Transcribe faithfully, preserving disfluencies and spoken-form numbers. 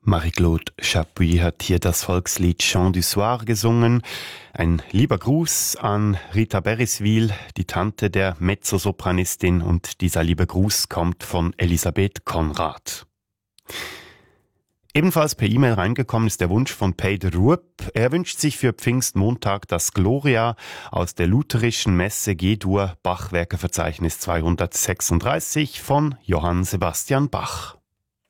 Marie-Claude Chapuis hat hier das Volkslied Chant du Soir gesungen. Ein lieber Gruß an Rita Beriswil, die Tante der Mezzosopranistin, und dieser liebe Gruß kommt von Elisabeth Konrad. Ebenfalls per E-Mail reingekommen ist der Wunsch von Peter Rupp. Er wünscht sich für Pfingstmontag das Gloria aus der lutherischen Messe G-Dur Bachwerkeverzeichnis zweihundertsechsunddreißig von Johann Sebastian Bach.